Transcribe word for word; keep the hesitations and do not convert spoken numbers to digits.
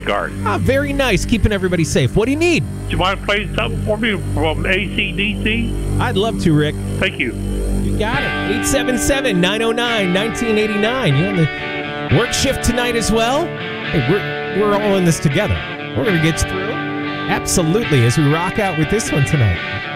Guard. Ah, very nice. Keeping everybody safe. What do you need? Do you mind playing something for me from A C D C? I'd love to, Rick. Thank you. You got it. eight seven seven, nine oh nine, nineteen eighty-nine. You're on the work shift tonight as well? Hey, we're, we're all in this together. We're going to get through. Absolutely, as we rock out with this one tonight.